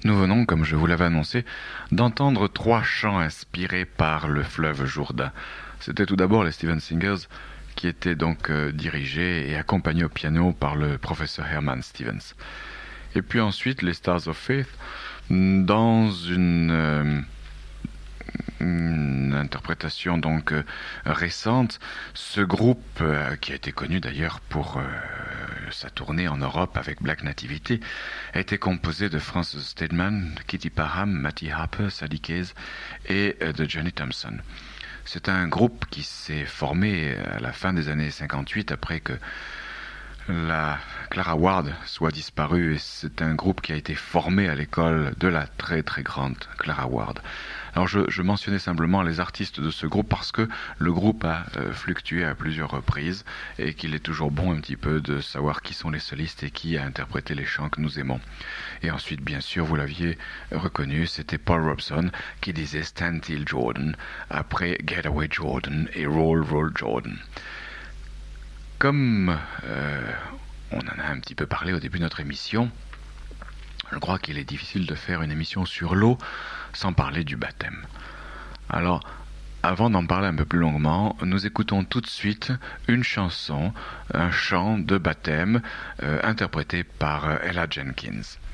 Nous venons, comme je vous l'avais annoncé, d'entendre 3 chants inspirés par le fleuve Jourdain. C'était tout d'abord les Steven Singers, qui étaient donc dirigés et accompagnés au piano par le professeur Herman Stevens. Et puis ensuite, les Stars of Faith, dans une interprétation donc récente. Ce groupe, qui a été connu d'ailleurs pour sa tournée en Europe avec Black Nativity, a été composé de Frances Steadman, Kitty Parham, Matty Harper, Sadie Case et de Johnny Thompson. C'est un groupe qui s'est formé à la fin des années 58 après que la Clara Ward soit disparue, et c'est un groupe qui a été formé à l'école de la très très grande Clara Ward. Alors je mentionnais simplement les artistes de ce groupe parce que le groupe a fluctué à plusieurs reprises et qu'il est toujours bon un petit peu de savoir qui sont les solistes et qui a interprété les chants que nous aimons. Et ensuite, bien sûr, vous l'aviez reconnu, c'était Paul Robeson qui disait Stand Till Jordan après Getaway Jordan et Roll Roll Jordan. Comme on en a un petit peu parlé au début de notre émission, je crois qu'il est difficile de faire une émission sur l'eau sans parler du baptême. Alors, avant d'en parler un peu plus longuement, nous écoutons tout de suite une chanson, un chant de baptême interprété par Ella Jenkins.